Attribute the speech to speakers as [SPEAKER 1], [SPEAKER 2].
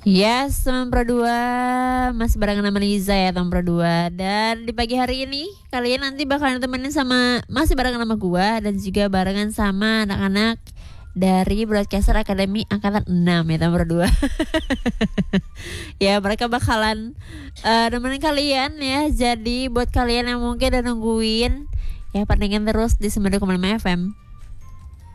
[SPEAKER 1] Yes, teman Pro 2 masih barengan sama Liza ya teman Pro 2. Dan di pagi hari ini kalian nanti bakalan temenin sama masih barengan sama gua dan juga barengan sama anak-anak dari Broadcaster Academy angkatan 6 ya teman Pro 2. Ya, mereka bakalan nemenin kalian ya. Jadi buat kalian yang mungkin udah nungguin ya, pantengin terus di 92,5 FM.